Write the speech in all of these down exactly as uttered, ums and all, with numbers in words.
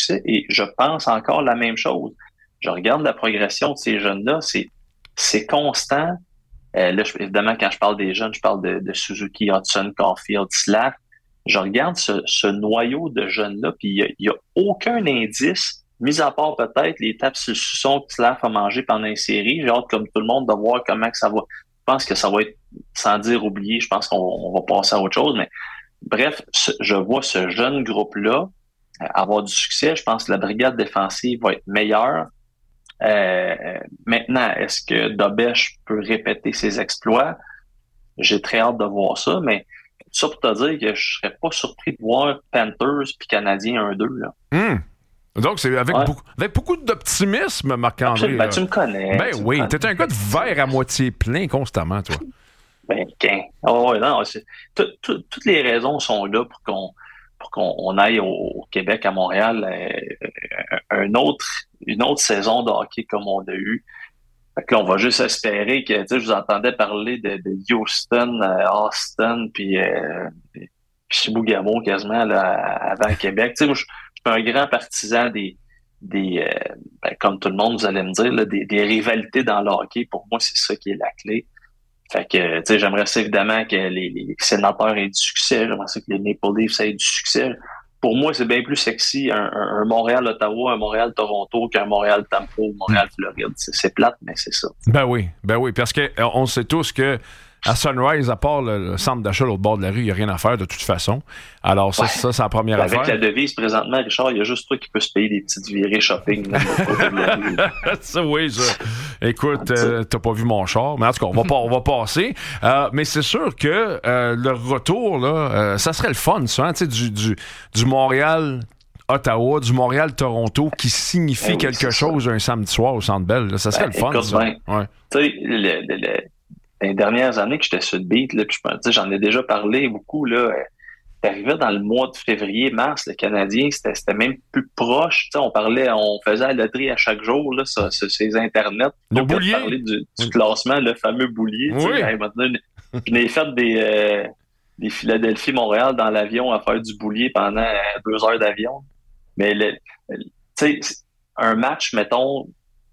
succès et je pense encore la même chose. Je regarde la progression de ces jeunes-là, c'est, c'est constant. Euh, là, je, évidemment, quand je parle des jeunes, je parle de, de Suzuki, Hudson, Caulfield, Slack. Je regarde ce, ce noyau de jeunes-là, puis il n'y a, a aucun indice, mis à part peut-être les tapes sur le suçon que Slack a mangé pendant une série. J'ai hâte, comme tout le monde, de voir comment que ça va. Je pense que ça va être, sans dire oublié, je pense qu'on on va passer à autre chose, mais bref, ce, je vois ce jeune groupe-là avoir du succès. Je pense que la brigade défensive va être meilleure. Euh, maintenant, est-ce que Dobesch peut répéter ses exploits? J'ai très hâte de voir ça, mais tout ça pour te dire que je serais pas surpris de voir Panthers puis Canadiens un deux. Là. Mm. Donc, c'est avec, ouais. beaucoup, avec beaucoup d'optimisme, Marc-André. Ben, tu me connais. Ben tu oui, me t'es un gars de verre à moitié plein constamment, toi. Ben, qu'un. Oh, ouais, non, c'est, tout, tout, toutes les raisons sont là pour qu'on pour qu'on on aille au, au Québec, à Montréal, euh, un autre, une autre saison de hockey comme on a eu. Fait que là, on va juste espérer que, tu sais, je vous entendais parler de, de Houston, euh, Austin, puis euh, Chibougamau quasiment là, avant le Québec. Tu sais, moi, je, je suis un grand partisan des, des euh, ben, comme tout le monde, vous allez me dire, là, des, des rivalités dans le hockey. Pour moi, c'est ça qui est la clé. Fait que, tu sais, j'aimerais ça évidemment que les, les sénateurs aient du succès. J'aimerais ça que les Maple Leafs aient du succès. Pour moi, c'est bien plus sexy un, un, un Montréal-Ottawa, un Montréal-Toronto qu'un Montréal-Tampa ou Montréal-Floride. C'est, c'est plate, mais c'est ça. Ben oui, ben oui, parce que on sait tous que à Sunrise, à part le, le centre d'achat à l'autre bord de la rue, il n'y a rien à faire de toute façon. Alors ça, ouais. ça c'est la première Avec affaire. Avec la devise, présentement, Richard, il y a juste toi qui peux se payer des petites virées shopping. Ça, oui, ça. Écoute, euh, t'as pas vu mon char, mais en tout cas, on va, pas, on va passer. Euh, mais c'est sûr que euh, le retour, là, euh, ça serait le fun, ça, hein, tu sais, du, du, du Montréal... Ottawa, du Montréal-Toronto, qui signifie oui, quelque chose ça. Un samedi soir au Centre Bell. Là. Ça serait ben, le fun, écoute, ça. Ben, ouais. Tu sais, le, le, le, les dernières années que j'étais sur le beat, là, puis j'en ai déjà parlé beaucoup, là, t'arrivais dans le mois de février, mars, le Canadien, c'était, c'était même plus proche. On parlait, on faisait la loterie à chaque jour, là, sur, sur ces internets. Le boulier. On parlait du, du classement, le fameux boulier. Oui. Hey, maintenant, je n'ai fait des... Euh, des Philadelphie-Montréal dans l'avion à faire du boulier pendant euh, deux heures d'avion. Mais, tu sais, un match, mettons,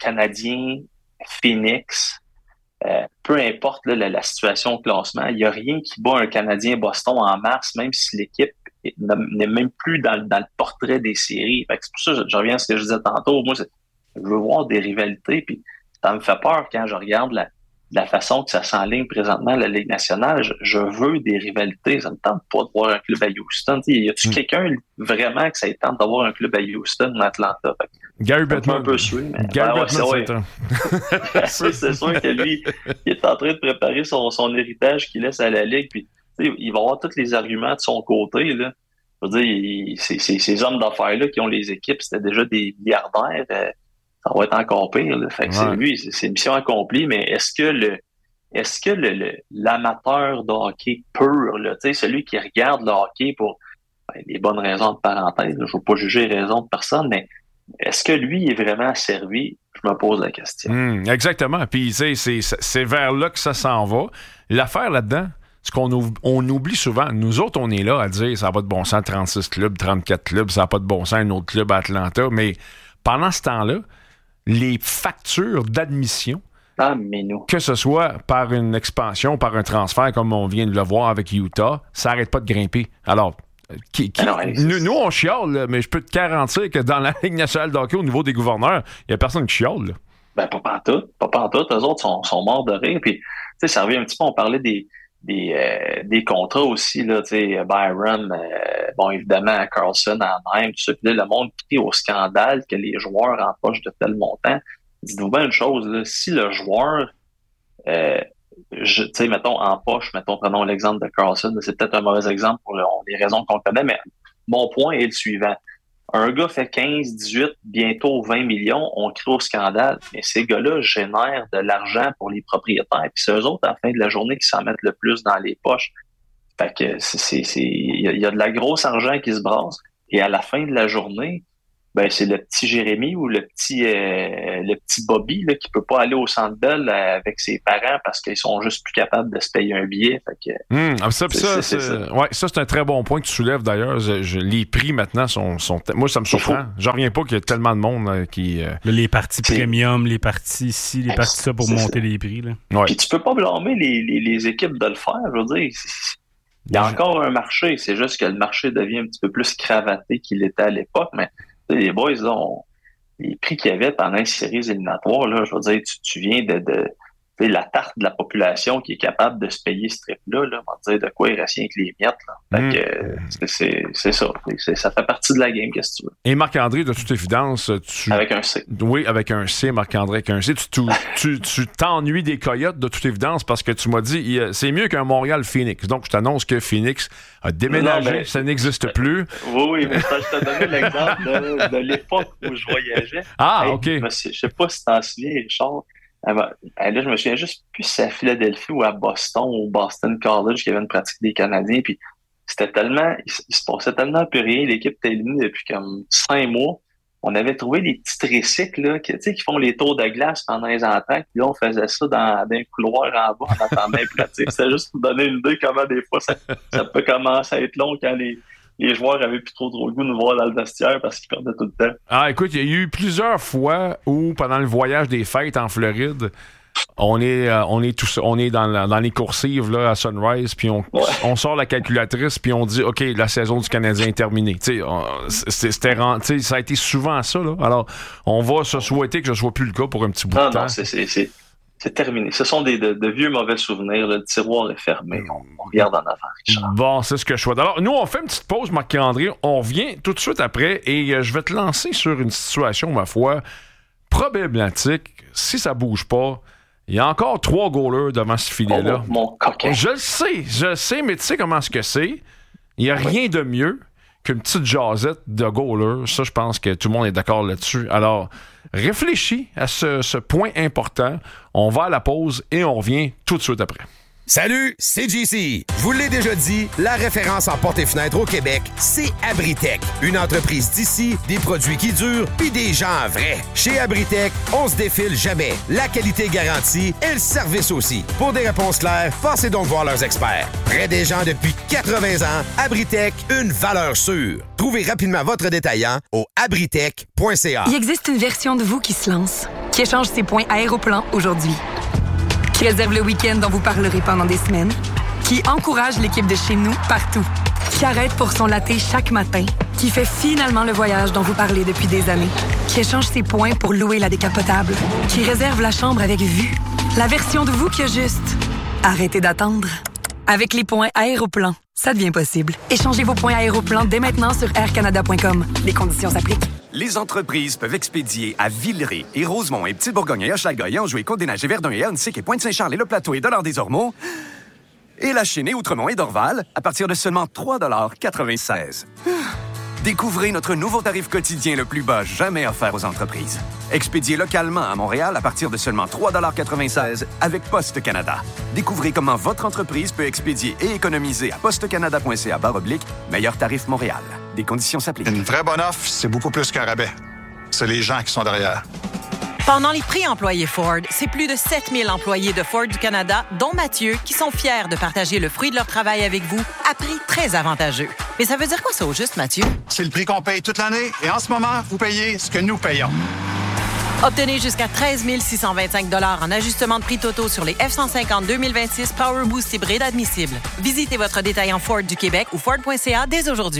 Canadien-Phoenix, euh, peu importe là, la, la situation au classement, il n'y a rien qui bat un Canadien-Boston en mars, même si l'équipe n'est même plus dans, dans le portrait des séries. Fait que c'est pour ça que je, je reviens à ce que je disais tantôt. Moi, je veux voir des rivalités, puis ça me fait peur quand je regarde la, la façon que ça s'enligne présentement la Ligue nationale. Je, je veux des rivalités. Ça ne me tente pas de voir un club à Houston. T'sais, y a-tu mm. quelqu'un vraiment que ça lui tente d'avoir un club à Houston ou à Atlanta? Gary Bettman. Un peu sué, mais Gary ben, Bettman, ouais, c'est, c'est sûr que lui, il est en train de préparer son, son héritage qu'il laisse à la Ligue. Puis, il va avoir tous les arguments de son côté. Là. Je veux dire, il, c'est, c'est, ces hommes d'affaires-là qui ont les équipes, c'était déjà des milliardaires. Euh, ça va être encore pire. Là. Fait que ouais. c'est lui, c'est, c'est mission accomplie, mais est-ce que le est-ce que le, le l'amateur de hockey pur, là, celui qui regarde le hockey pour ben, les bonnes raisons de parenthèse, là, je ne veux pas juger les raisons de personne, mais est-ce que lui est vraiment servi? Je me pose la question. Mmh, exactement. Puis c'est, c'est, c'est vers là que ça s'en va. L'affaire là-dedans, ce qu'on on oublie souvent, nous autres, on est là à dire ça n'a pas de bon sens, trente-six clubs, trente-quatre clubs, ça n'a pas de bon sens, un autre club à Atlanta, mais pendant ce temps-là, les factures d'admission, ah, mais nous. que ce soit par une expansion, par un transfert, comme on vient de le voir avec Utah, ça n'arrête pas de grimper. Alors, qui, qui, non, nous, nous, on chiale, là, mais je peux te garantir que dans la Ligue nationale de hockey, au niveau des gouverneurs, il n'y a personne qui chiale. Là. Ben, pas pantoute. Pas pantoute. Eux autres sont, sont morts de rire. Puis, tu sais, ça revient un petit peu, on parlait des, des, euh, des contrats aussi, là, tu sais, Byron, euh, bon, évidemment, Carlson, Anaheim, tout ça. Puis là, le monde crie au scandale que les joueurs empochent de tel montant. Dites-vous bien une chose, là, si le joueur, euh, tu sais, mettons, empoche, mettons, prenons l'exemple de Carlson, c'est peut-être un mauvais exemple pour le, les raisons qu'on connaît, mais mon point est le suivant. Un gars fait quinze, dix-huit, bientôt vingt millions, on crie au scandale, mais ces gars-là génèrent de l'argent pour les propriétaires, puis c'est eux autres, à la fin de la journée, qui s'en mettent le plus dans les poches. Fait que c'est, c'est, c'est, il y a de la grosse argent qui se brasse, et à la fin de la journée, ben c'est le petit Jérémy ou le petit euh, le petit Bobby là, qui peut pas aller au Centre Bell euh, avec ses parents parce qu'ils sont juste plus capables de se payer un billet. Fait que, mmh, ça, c'est, ça, c'est, c'est, c'est, ouais, ça, c'est un très bon point que tu soulèves d'ailleurs. Je, je, les prix maintenant sont, sont... Moi, ça me surprend. J'en reviens pas qu'il y a tellement de monde là, qui... Euh... Là, les parties premium, les parties ici, les parties ça pour monter ça. les prix. Là. Ouais. Puis tu peux pas blâmer les, les, les équipes de le faire. Je veux dire, il y a encore un marché. C'est juste que le marché devient un petit peu plus cravaté qu'il était à l'époque. Mais les boys, là, on, les prix qu'il y avait pendant les séries éliminatoires, là, je veux dire, tu, tu viens de, de la tarte de la population qui est capable de se payer ce trip-là, là, on va dire de quoi il reste rien que les miettes. Là. Fait mmh. que, c'est, c'est, c'est ça. C'est, ça fait partie de la game, qu'est-ce que tu veux. Et Marc-André, de toute évidence, tu... Avec un C. Oui, avec un C, Marc-André, avec un C. Tu, tu, tu, tu t'ennuies des Coyotes, de toute évidence, parce que tu m'as dit, il, c'est mieux qu'un Montréal-Phoenix. Donc, je t'annonce que Phoenix a déménagé, non, mais, ça n'existe plus. Oui, oui, mais ça, je t'ai donné l'exemple de, de l'époque où je voyageais. Ah, hey, OK. Je sais pas si t'en souviens, Richard. Là, je me souviens juste plus si c'est à Philadelphie ou à Boston ou Boston College qu'il y avait une pratique des Canadiens. Puis c'était tellement, il, il se passait tellement plus rien. L'équipe était éliminée depuis comme cinq mois. On avait trouvé des petits tricycles là, qui, tu sais, qui font les tours de glace pendant les entraques. Puis là, on faisait ça dans, dans un couloir en bas en attendant les pratiques. C'était juste pour donner une idée comment des fois ça, ça peut commencer à être long quand les les joueurs avaient plus trop trop le goût de nous voir dans le vestiaire parce qu'ils perdaient tout le temps. Ah, écoute, il y a eu plusieurs fois où, pendant le voyage des fêtes en Floride, on est, euh, on est, tous, on est dans, la, dans les coursives là, à Sunrise, puis on, ouais. on sort la calculatrice, puis on dit, OK, la saison du Canadien est terminée. Tu sais, c'était, ça a été souvent ça. Là. Alors, on va se souhaiter que ce soit plus le cas pour un petit bout non, de temps. Non, c'est... c'est, c'est... C'est terminé. Ce sont des, de, de vieux mauvais souvenirs. Le tiroir est fermé. On, on regarde en avant, Richard. Bon, c'est ce que je souhaite. Alors, nous, on fait une petite pause, Marc-André. On revient tout de suite après et euh, je vais te lancer sur une situation, ma foi, problématique. Si ça bouge pas, il y a encore trois goalers devant ce filet-là. Oh, mon coquin. Je le sais, je le sais, mais tu sais comment est-ce que c'est. Il n'y a rien de mieux qu'une petite jasette de goalers. Ça, je pense que tout le monde est d'accord là-dessus. Alors, réfléchis à ce, ce point important. On va à la pause et on revient tout de suite après. Salut, c'est J C. Je vous l'ai déjà dit, la référence en portes et fenêtres au Québec, c'est Abritech. Une entreprise d'ici, des produits qui durent, puis des gens vrais. Chez Abritech, on se défile jamais. La qualité garantie et le service aussi. Pour des réponses claires, passez donc voir leurs experts. Près des gens depuis quatre-vingts ans, Abritech, une valeur sûre. Trouvez rapidement votre détaillant au abritech point c a. Il existe une version de vous qui se lance, qui échange ses points Aéroplan aujourd'hui, qui réserve le week-end dont vous parlerez pendant des semaines, qui encourage l'équipe de chez nous partout, qui arrête pour son latte chaque matin, qui fait finalement le voyage dont vous parlez depuis des années, qui échange ses points pour louer la décapotable, qui réserve la chambre avec vue. La version de vous qui a juste arrêtez d'attendre. Avec les points Aéroplan, ça devient possible. Échangez vos points Aéroplan dès maintenant sur air canada point com. Les conditions s'appliquent. Les entreprises peuvent expédier à Villeray et Rosemont et Petite-Bourgogne et Hochelaga et Anjou et Côte-des-Neiges et Verdun et Ahuntsic et Pointe-Saint-Charles et Le Plateau et Dollard-des-Ormeaux et La Chênaie, Outremont et Dorval à partir de seulement trois dollars quatre-vingt-seize. Découvrez notre nouveau tarif quotidien le plus bas jamais offert aux entreprises. Expédié localement à Montréal à partir de seulement trois dollars quatre-vingt-seize avec Poste Canada. Découvrez comment votre entreprise peut expédier et économiser à postecanada point c a barre oblique meilleur tarif Montréal. Des conditions s'appliquent. Une vraie bonne offre, c'est beaucoup plus qu'un rabais. C'est les gens qui sont derrière. Pendant les prix employés Ford, c'est plus de sept mille employés de Ford du Canada, dont Mathieu, qui sont fiers de partager le fruit de leur travail avec vous à prix très avantageux. Mais ça veut dire quoi ça au juste, Mathieu? C'est le prix qu'on paye toute l'année et en ce moment, vous payez ce que nous payons. Obtenez jusqu'à treize mille six cent vingt-cinq dollars en ajustement de prix totaux sur les F cent cinquante deux mille vingt-six Power Boost hybride admissibles. Visitez votre détaillant Ford du Québec ou Ford point c a dès aujourd'hui.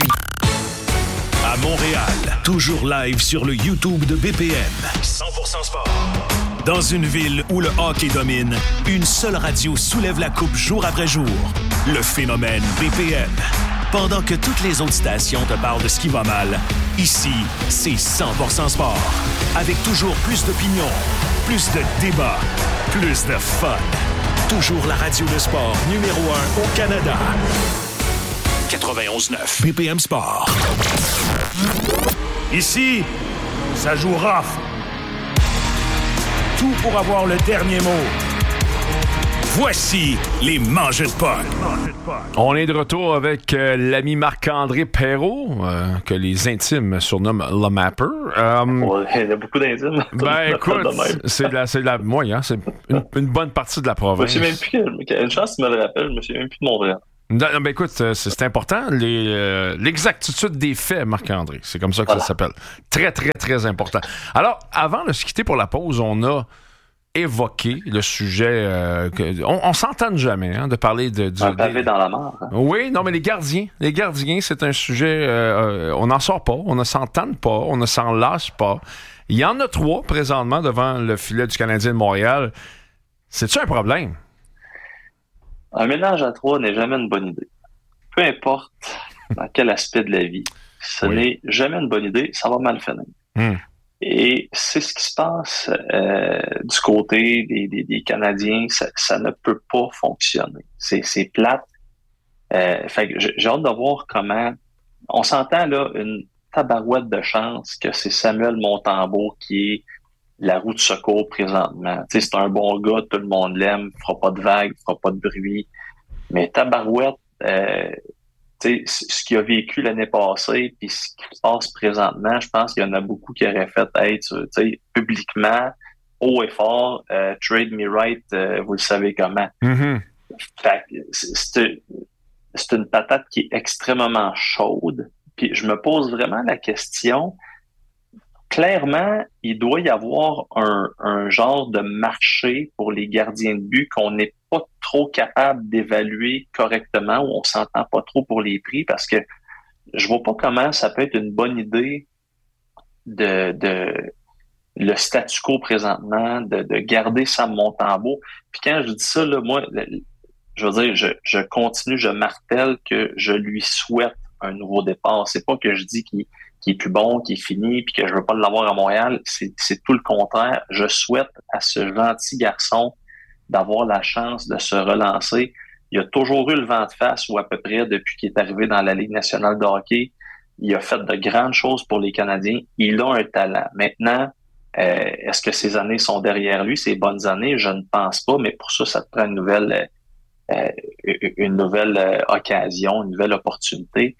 À Montréal, toujours live sur le YouTube de B P M. cent pour cent sport. Dans une ville où le hockey domine, une seule radio soulève la coupe jour après jour. Le phénomène B P M. Pendant que toutes les autres stations te parlent de ce qui va mal, ici, c'est cent pour cent sport. Avec toujours plus d'opinions, plus de débats, plus de fun. Toujours la radio de sport numéro un au Canada. quatre-vingt-onze neuf B P M Sport. Ici, ça joue rough. Tout pour avoir le dernier mot. Voici les mangeurs de puck. On est de retour avec euh, l'ami Marc-André Perrault, euh, que les intimes surnomment le Mapper. Euh, ouais, il y a beaucoup d'intimes. Ben écoute, c'est de la, c'est de la, moi, hein, c'est une, une bonne partie de la province. Je me souviens même plus, une chance, tu me le rappelles, je me souviens même plus de mon vrai. Non, ben écoute, c'est, c'est important. Les, euh, l'exactitude des faits, Marc-André. C'est comme ça que voilà. Ça s'appelle. Très, très, très important. Alors, avant de se quitter pour la pause, on a évoqué le sujet. Euh, que, on, on s'entend jamais hein, de parler de. Du, un pavé des... dans la mort. Hein. Oui, non, mais les gardiens. Les gardiens, c'est un sujet. Euh, euh, on n'en sort pas, on ne s'entend pas, on ne s'en lâche pas. Il y en a trois présentement devant le filet du Canadien de Montréal. C'est-tu un problème? Un ménage à trois n'est jamais une bonne idée. Peu importe dans quel aspect de la vie, ce oui. n'est jamais une bonne idée, ça va mal finir. Mm. Et c'est ce qui se passe euh, du côté des, des, des Canadiens, ça, ça ne peut pas fonctionner. C'est, c'est plate. Euh, fait que j'ai hâte de voir comment... On s'entend là une tabarouette de chance que c'est Samuel Montembeault qui est la roue de secours présentement. Tu sais, c'est un bon gars, tout le monde l'aime, il fera pas de vagues, il fera pas de bruit. Mais tabarouette, euh, tu sais, ce qu'il a vécu l'année passée, puis ce qui se passe présentement, je pense qu'il y en a beaucoup qui auraient fait être, tu sais, publiquement, haut et fort, euh, trade me right, euh, vous le savez comment. Mm-hmm. Fait que c'est, c'est une patate qui est extrêmement chaude. Puis je me pose vraiment la question. Clairement, il doit y avoir un, un genre de marché pour les gardiens de but qu'on n'est pas trop capable d'évaluer correctement ou on s'entend pas trop pour les prix parce que je vois pas comment ça peut être une bonne idée de, de le statu quo présentement, de, de garder Sam Montembeault. Puis quand je dis ça, là, moi, je veux dire, je, je continue, je martèle que je lui souhaite un nouveau départ. C'est pas que je dis qu'il qui est plus bon, qui est fini, puis que je veux pas l'avoir à Montréal. C'est, c'est tout le contraire. Je souhaite à ce gentil garçon d'avoir la chance de se relancer. Il a toujours eu le vent de face, ou à peu près, depuis qu'il est arrivé dans la Ligue nationale de hockey. Il a fait de grandes choses pour les Canadiens. Il a un talent. Maintenant, euh, est-ce que ces années sont derrière lui, ces bonnes années? Je ne pense pas, mais pour ça, ça te prend une nouvelle, euh, une nouvelle euh, occasion, une nouvelle opportunité.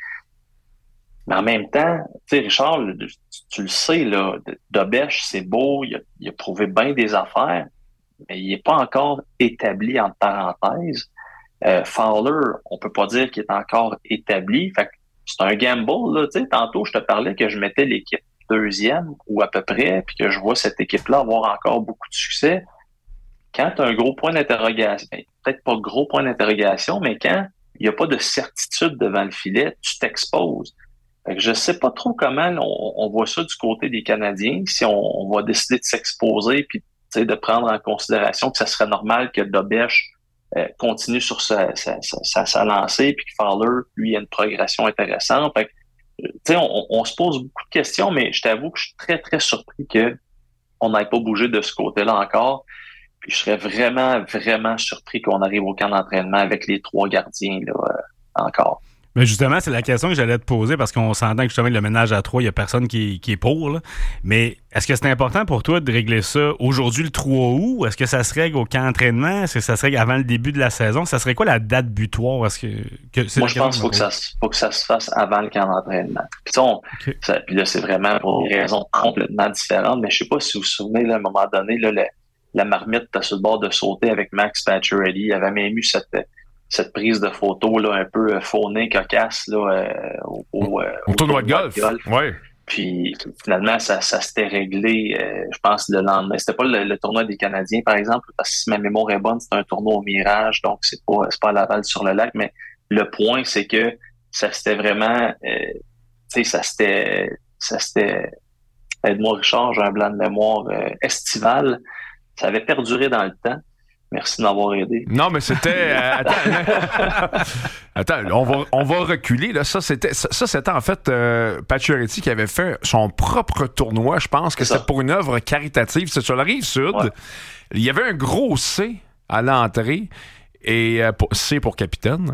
Mais en même temps, tu sais, Richard, tu, tu le sais, là, Dobèche, c'est beau, il a, il a prouvé bien des affaires, mais il n'est pas encore établi entre parenthèses. Euh, Fowler, on peut pas dire qu'il est encore établi. Fait que c'est un gamble, là, tu sais. Tantôt, je te parlais que je mettais l'équipe deuxième ou à peu près, puis que je vois cette équipe-là avoir encore beaucoup de succès. Quand tu as un gros point d'interrogation, ben, peut-être pas gros point d'interrogation, mais quand il n'y a pas de certitude devant le filet, tu t'exposes. Fait que je sais pas trop comment on, on voit ça du côté des Canadiens, si on, on va décider de s'exposer puis de prendre en considération que ça serait normal que Dobèche euh, continue sur sa, sa, sa, sa lancée puis que Fowler, lui, a une progression intéressante. Fait que, on, on se pose beaucoup de questions, mais je t'avoue que je suis très, très surpris que on n'aille pas bougé de ce côté-là encore. Puis je serais vraiment, vraiment surpris qu'on arrive au camp d'entraînement avec les trois gardiens là, euh, encore. Mais justement, c'est la question que j'allais te poser parce qu'on s'entend que justement le ménage à trois, il n'y a personne qui, qui est pour. Là. Mais est-ce que c'est important pour toi de régler ça aujourd'hui le trois août? Ou est-ce que ça se règle au camp d'entraînement? Est-ce que ça se règle avant le début de la saison? Ça serait quoi la date butoir? Est-ce que, que c'est Moi, je pense qu'il faut que ça, faut que ça se fasse avant le camp d'entraînement. Puis, on, okay. ça, puis là, c'est vraiment pour des raisons complètement différentes. Mais je ne sais pas si vous vous souvenez, là, à un moment donné, là, le, la marmite était sur le bord de sauter avec Max Pacioretty. Il avait même eu cette... cette prise de photo là un peu faunée, cocasse là euh, au, au, euh, au, au tournoi de golf. golf. Ouais. Puis finalement ça, ça s'était réglé, euh, je pense le lendemain. C'était pas le, le tournoi des Canadiens par exemple, parce que si ma mémoire est bonne, c'était un tournoi au Mirage, donc c'est pas c'est pas à Laval sur le lac, mais le point c'est que ça s'était vraiment, euh, tu sais ça s'était ça s'était aide-moi Richard, j'ai un blanc de mémoire euh, estival, ça avait perduré dans le temps. Merci de m'avoir aidé. Non, mais c'était... Euh, attends, attends on, va, on va reculer. Là. Ça, c'était, ça, ça, c'était en fait euh, Pacioretty qui avait fait son propre tournoi. Je pense que c'est c'était pour une œuvre caritative. C'est sur la Rive-Sud. Ouais. Il y avait un gros C à l'entrée. Et euh, pour, C pour capitaine.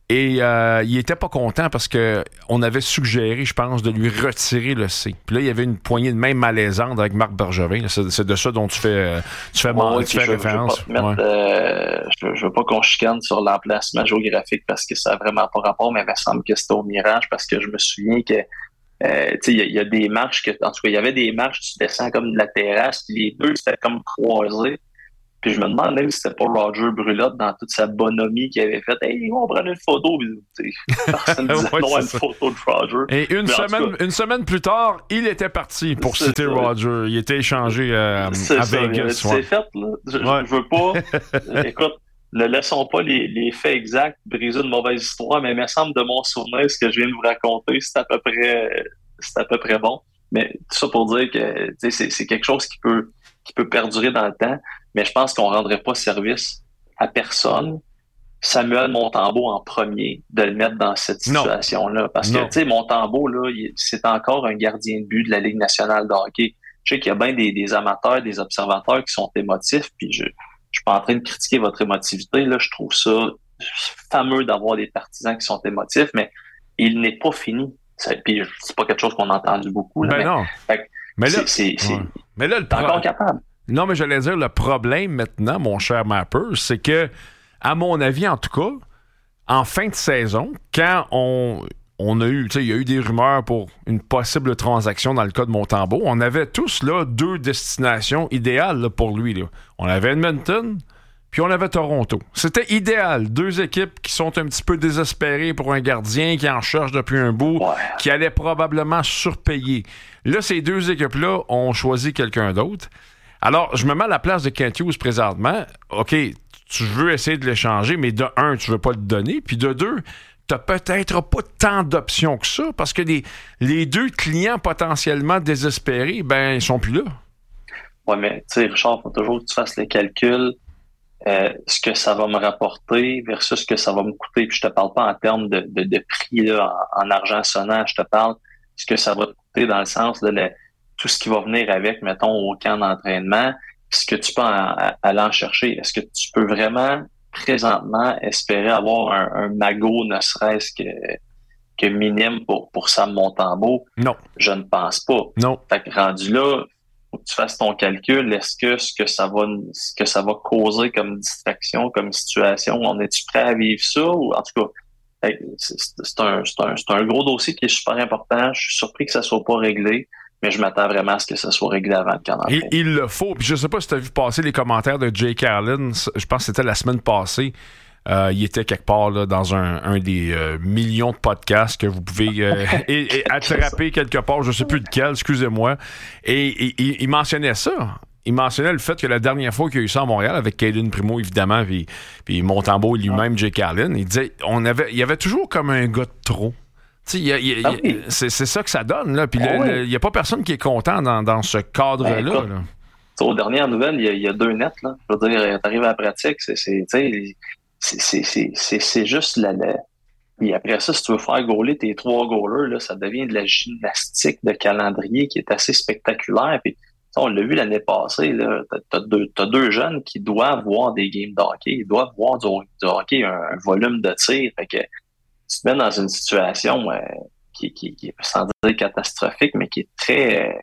Et euh, il était pas content parce que on avait suggéré, je pense, de lui retirer le C. Puis là, il y avait une poignée de main malaisante avec Marc Bergevin. C'est, c'est de ça dont tu fais, euh, tu fais, oh, tu fais je, référence. Je veux, pas, mettre, ouais. euh, je, je veux pas qu'on chicane sur l'emplacement géographique parce que ça n'a vraiment pas rapport, mais il me semble que c'était au Mirage parce que je me souviens que euh, tu sais, il y, y a des marches que, en tout cas, il y avait des marches, tu descends comme de la terrasse, puis les deux, c'était comme croisés. Puis je me demande même si c'était pas Roger Brulotte dans toute sa bonhomie qui avait fait « Hey, on prenait une photo. » Personne ne disait ouais, non à une ça. Photo de Roger. Et une semaine, cas, une semaine plus tard, il était parti pour citer ça. Roger. Il était échangé euh, à ça, Vegas. C'est ouais. fait, là. Je, ouais. je veux pas... Écoute, ne laissons pas les, les faits exacts briser une mauvaise histoire, mais il me semble de mon souvenir, ce que je viens de vous raconter, c'est à peu près, c'est à peu près bon. Mais tout ça pour dire que c'est, c'est quelque chose qui peut, qui peut perdurer dans le temps. Mais je pense qu'on ne rendrait pas service à personne. Samuel Montembeault en premier, de le mettre dans cette situation-là. Non. Parce que, tu sais, Montembeault, là, il, c'est encore un gardien de but de la Ligue nationale de hockey. Je sais qu'il y a bien des, des amateurs, des observateurs qui sont émotifs, puis je ne suis pas en train de critiquer votre émotivité. Là, je trouve ça fameux d'avoir des partisans qui sont émotifs, mais il n'est pas fini. C'est, puis c'est pas quelque chose qu'on a entendu beaucoup. Là, ben mais, non. Fait, mais là, c'est, c'est, c'est, ouais. mais là, le pro... encore capable. Non, mais j'allais dire, le problème maintenant, mon cher Mapper, c'est que, à mon avis, en tout cas, en fin de saison, quand on, on a eu, tu sais, il y a eu des rumeurs pour une possible transaction dans le cas de Montembeault, on avait tous, là, deux destinations idéales là, pour lui, là. On avait Edmonton, puis on avait Toronto. C'était idéal. Deux équipes qui sont un petit peu désespérées pour un gardien qui en cherche depuis un bout, ouais. qui allait probablement surpayer. Là, ces deux équipes-là ont choisi quelqu'un d'autre. Alors, je me mets à la place de Kent Hughes présentement. OK, tu veux essayer de l'échanger, mais de un, tu veux pas le donner. Puis de deux, t'as peut-être pas tant d'options que ça parce que les, les deux clients potentiellement désespérés, ben, ils sont plus là. Oui, mais tu sais, Richard, il faut toujours que tu fasses les calculs. Euh, ce que ça va me rapporter versus ce que ça va me coûter. Puis je te parle pas en termes de, de, de prix là, en, en argent sonnant. Je te parle de ce que ça va te coûter dans le sens de le, tout ce qui va venir avec, mettons, au camp d'entraînement, ce que tu peux en, aller en chercher. Est-ce que tu peux vraiment, présentement, espérer avoir un, un magot, ne serait-ce que, que minime pour, pour Sam Montembeault? Non. Je ne pense pas. Non. Fait que rendu là, faut que tu fasses ton calcul. Est-ce que ce que ça va, ce que ça va causer comme distraction, comme situation, on est-tu prêt à vivre ça? Ou en tout cas, c'est, c'est, un, c'est, un, c'est un gros dossier qui est super important. Je suis surpris que ça soit pas réglé. Mais je m'attends vraiment à ce que ça soit réglé avant le camp d'entraînement. Il, il le faut. Puis je sais pas si tu as vu passer les commentaires de Jay Carlin. Je pense que c'était la semaine passée. Euh, il était quelque part là, dans un, un des euh, millions de podcasts que vous pouvez euh, et, et attraper quelque part. Je sais plus de quel, excusez-moi. Et, et, et il mentionnait ça. Il mentionnait le fait que la dernière fois qu'il y a eu ça à Montréal, avec Caden Primo, évidemment, puis, puis Montembeault et lui-même, Jay Carlin, il disait on avait, il y avait toujours comme un gars de trop. Y a, y a, ah oui. c'est, c'est ça que ça donne. Là. Puis il ah oui. n'y a pas personne qui est content dans, dans ce cadre-là. Ben, écoute, là. Aux dernières nouvelles, il y, y a deux nets. Là. Je veux dire, t'arrives à la pratique, c'est, c'est, c'est, c'est, c'est, c'est, c'est juste la, la... Et après ça, si tu veux faire gauler tes trois goalers, là, ça devient de la gymnastique de calendrier qui est assez spectaculaire. Puis, on l'a vu l'année passée, là, t'as, t'as, deux, t'as deux jeunes qui doivent voir des games de hockey. Ils doivent voir du, du hockey, un, un volume de tir. Fait que tu te mets dans une situation euh, qui, qui, qui est sans dire catastrophique, mais qui est très,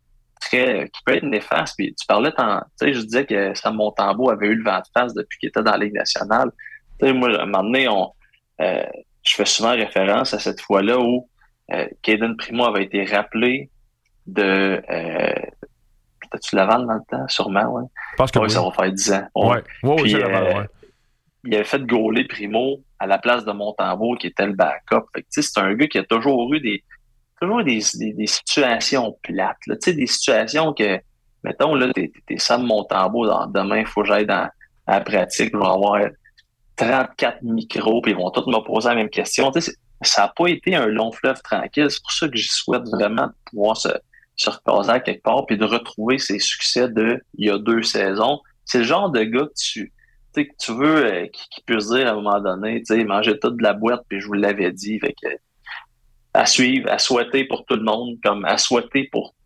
très, qui peut être néfaste. Puis tu parlais, tu sais, je disais que Sam Montembeault avait eu le vent de face depuis qu'il était dans la Ligue nationale. Tu sais, moi, à un moment donné, on, euh, je fais souvent référence à cette fois-là où euh, Caden Primo avait été rappelé de, euh, peut-être-tu Laval dans le temps, sûrement, ouais. Je pense que ouais, oui. Ça va faire dix ans. Ouais, ouais, ouais, Puis, c'est Laval, euh, ouais. Il avait fait gauler Primo à la place de Montembeault, qui était le backup. Fait que, tu sais, c'est un gars qui a toujours eu des, toujours des, des, des situations plates, là. Tu sais, des situations que, mettons, là, t'es, t'es Sam Montembeault, demain, il faut que j'aille dans, à la pratique, je vais avoir trente-quatre micros, puis ils vont tous me poser la même question. Tu sais, ça n'a pas été un long fleuve tranquille. C'est pour ça que j'y souhaite vraiment de pouvoir se, se reposer à quelque part, puis de retrouver ses succès de il y a deux saisons. C'est le genre de gars que tu, tu sais, que tu veux, euh, qui, qui peut se dire à un moment donné, tu sais, manger toute de la boîte, puis je vous l'avais dit, fait que, à suivre, à souhaiter pour tout le monde, comme à souhaiter pour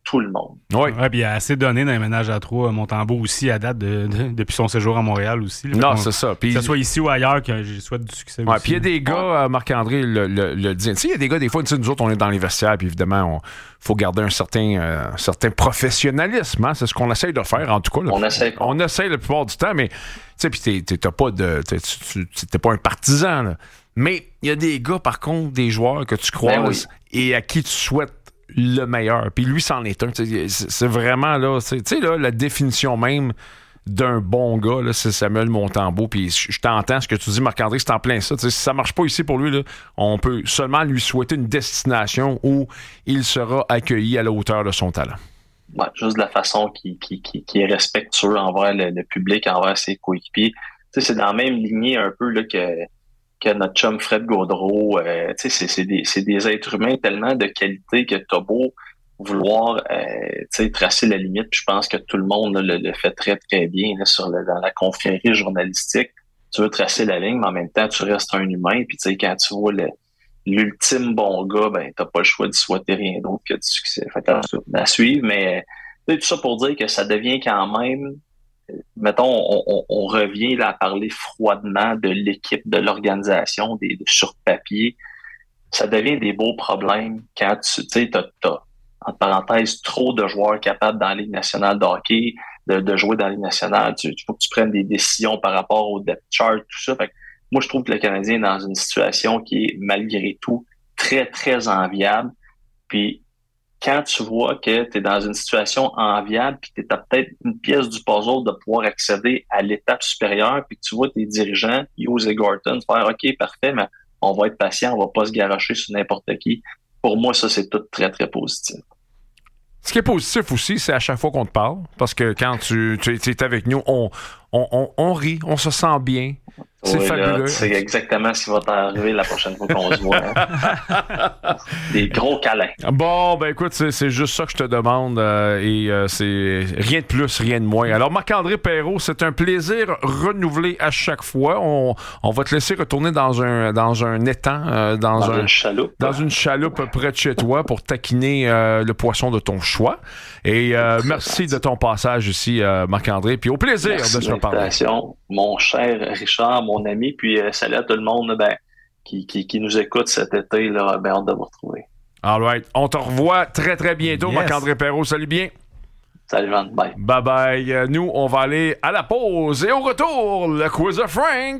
tout le monde. Oui, ouais, puis il a assez donné dans les ménages à trois. Montembeault aussi, à date, de, de, depuis son séjour à Montréal aussi. Là, non, c'est ça. Pis, que ce soit ici ou ailleurs, que je souhaite du succès ouais, aussi. Puis il y a des gars, Marc-André le, le, le dit. Tu sais, il y a des gars, des fois, nous autres, on est dans les vestiaires, puis évidemment, il faut garder un certain, euh, un certain professionnalisme. Hein? C'est ce qu'on essaye de faire, en tout cas. Là. On essaie. On essaye la plupart du temps, mais tu sais, puis t'as pas de. T'es, tu, t'es pas un partisan, là. Mais il y a des gars, par contre, des joueurs que tu croises ben oui. et à qui tu souhaites le meilleur. Puis lui, c'en est un. C'est, c'est vraiment, là, tu sais, là, la définition même d'un bon gars, là, c'est Samuel Montembeault. Puis je t'entends ce que tu dis, Marc-André, c'est en plein ça. T'sais, si ça marche pas ici pour lui, là, on peut seulement lui souhaiter une destination où il sera accueilli à la hauteur de son talent. Ouais, juste de la façon qui, qui, qui, qui est respectueux envers le, le public, envers ses coéquipiers. T'sais, c'est dans la même lignée un peu là, que, que notre chum Fred Gaudreau. Euh, c'est, c'est, des, c'est des êtres humains tellement de qualité que t'as beau vouloir euh, tracer la limite. Puis je pense que tout le monde là, le, le fait très, très bien là, sur le, dans la confrérie journalistique. Tu veux tracer la ligne, mais en même temps, tu restes un humain. Puis quand tu vois le, l'ultime bon gars, ben t'as pas le choix de souhaiter rien d'autre que du succès. Fait à, à suivre, mais tout ça pour dire que ça devient quand même, mettons, on, on, on revient là, à parler froidement de l'équipe, de l'organisation, des, de sur papier. Ça devient des beaux problèmes quand tu sais, t'as, t'as entre parenthèses, trop de joueurs capables dans la Ligue nationale de hockey, de, de jouer dans la Ligue nationale. Tu, il faut que tu prennes des décisions par rapport au depth chart, tout ça. Fait que moi, je trouve que le Canadien est dans une situation qui est, malgré tout, très, très enviable. Puis, quand tu vois que tu es dans une situation enviable puis que tu as peut-être une pièce du puzzle de pouvoir accéder à l'étape supérieure puis que tu vois tes dirigeants, Hughes et Gorton, faire « OK, parfait, mais on va être patient, on va pas se garocher sur n'importe qui ». Pour moi, ça, c'est tout très, très positif. Ce qui est positif aussi, c'est à chaque fois qu'on te parle, parce que quand tu, tu, tu es avec nous, on, on, on, on rit, on se sent bien. C'est oui, fabuleux. Là, c'est exactement ce qui va t'arriver la prochaine fois qu'on se voit. Hein. Des gros câlins. Bon, ben écoute, c'est, c'est juste ça que je te demande euh, et euh, c'est rien de plus, rien de moins. Alors, Marc-André Perreault, c'est un plaisir renouvelé à chaque fois. On, on va te laisser retourner dans un, dans un étang, euh, dans, dans un, une chaloupe. Dans une chaloupe près de chez toi pour taquiner euh, le poisson de ton choix. Et euh, merci de ton passage ici, euh, Marc-André. Puis au plaisir merci de se reparler. Mon cher Richard, mon ami, puis euh, salut à tout le monde ben, qui, qui, qui nous écoute cet été. Là, ben, hâte de vous retrouver. All right. On te revoit très, très bientôt, yes. Marc-André Perreault. Salut bien. Salut, Jean. Bye. Bye-bye. Euh, nous, on va aller à la pause et au retour, le quiz de Frank.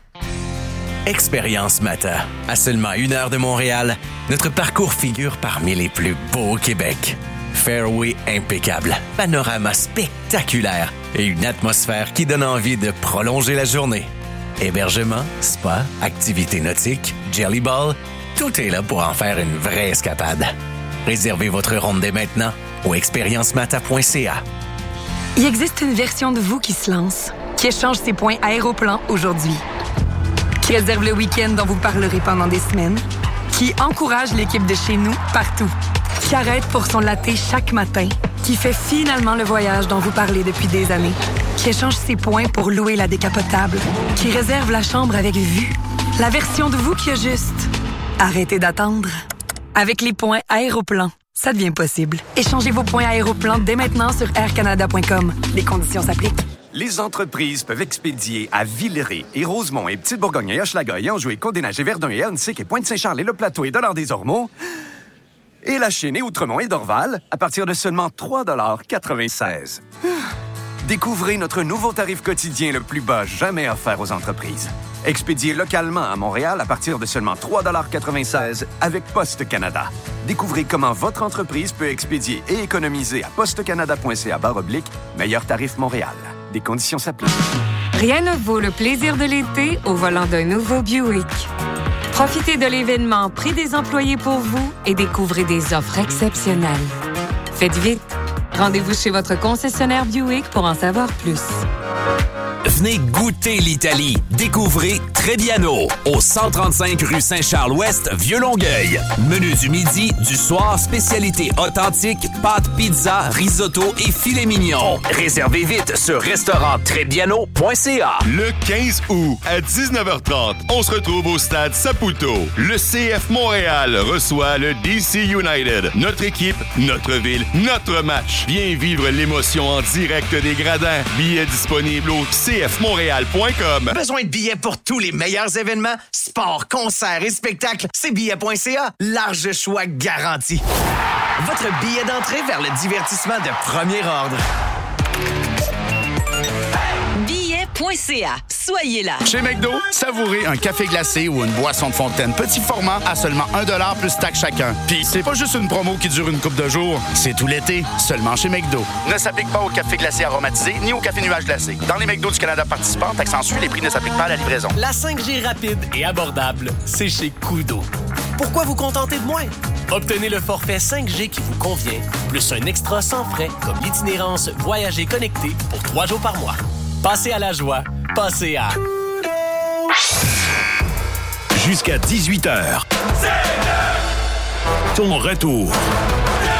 Expérience Mata. À seulement une heure de Montréal, notre parcours figure parmi les plus beaux au Québec. Fairway impeccable, panorama spectaculaire et une atmosphère qui donne envie de prolonger la journée. Hébergement, spa, activités nautiques, jelly ball, tout est là pour en faire une vraie escapade. Réservez votre ronde dès maintenant au expérience mata point c a. Il existe une version de vous qui se lance, qui échange ses points Aéroplan aujourd'hui, qui réserve le week-end dont vous parlerez pendant des semaines, qui encourage l'équipe de chez nous partout, qui arrête pour son latte chaque matin, qui fait finalement le voyage dont vous parlez depuis des années, qui échange ses points pour louer la décapotable, qui réserve la chambre avec vue. La version de vous qui a juste arrêtez d'attendre. Avec les points Aéroplan, ça devient possible. Échangez vos points Aéroplan dès maintenant sur air canada point com. Les conditions s'appliquent. Les entreprises peuvent expédier à Villeray et Rosemont et Petite-Bourgogne et Hochelaga et Anjou et Côte-des-Neiges et Verdun et Huntsic et Pointe-Saint-Charles et Le Plateau et Dollard-des-Ormeaux et La Chênaie, Outremont et Dorval à partir de seulement trois dollars quatre-vingt-seize. Découvrez notre nouveau tarif quotidien le plus bas jamais offert aux entreprises. Expédié localement à Montréal à partir de seulement trois dollars quatre-vingt-seize avec Poste Canada. Découvrez comment votre entreprise peut expédier et économiser à postecanada point c a barre oblique meilleur tarif Montréal. Des conditions s'appliquent. Rien ne vaut le plaisir de l'été au volant d'un nouveau Buick. Profitez de l'événement Prix des employés pour vous et découvrez des offres exceptionnelles. Faites vite. Rendez-vous chez votre concessionnaire Buick pour en savoir plus. Venez goûter l'Italie. Découvrez Trébiano, au cent trente-cinq rue Saint-Charles-Ouest, Vieux-Longueuil. Menu du midi, du soir, spécialité authentique, pâtes, pizza, risotto et filet mignon. Réservez vite sur restaurant trébiano point c a. Le quinze août, à dix-neuf heures trente, on se retrouve au stade Saputo. Le C F Montréal reçoit le D C United. Notre équipe, notre ville, notre match. Viens vivre l'émotion en direct des gradins. Billets disponibles au c f montréal point com. Besoin de billets pour tous les meilleurs événements? Sport, concerts et spectacles, c'est billets point c a. Large choix garanti. Votre billet d'entrée vers le divertissement de premier ordre. billets point c a. Soyez là. Chez McDo, savourez un café glacé ou une boisson de fontaine petit format à seulement un dollar plus taxe chacun. Puis c'est pas juste une promo qui dure une couple de jours, c'est tout l'été, seulement chez McDo. Ne s'applique pas au café glacé aromatisé ni au café nuage glacé. Dans les McDo du Canada participants, taxe en Suisse, les prix ne s'appliquent pas à la livraison. La cinq G rapide et abordable, c'est chez Koodo. Pourquoi vous contenter de moins? Obtenez le forfait cinq G qui vous convient, plus un extra sans frais comme l'itinérance Voyager connecté pour trois jours par mois. Passez à la joie, passez à... Jusqu'à dix-huit heures. Ton retour